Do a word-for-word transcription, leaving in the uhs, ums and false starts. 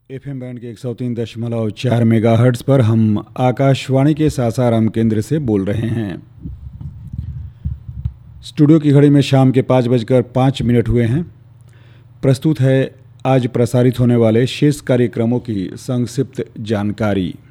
F M band के एक सौ तीन दशमलव चार मेगा हर्ट्स पर हम आकाशवाणी के सासाराम केंद्र से बोल रहे हैं। स्टूडियो की घड़ी में शाम के पाँच बजकर पाँच मिनट हुए हैं। प्रस्तुत है आज प्रसारित होने वाले शेष कार्यक्रमों की संक्षिप्त जानकारी।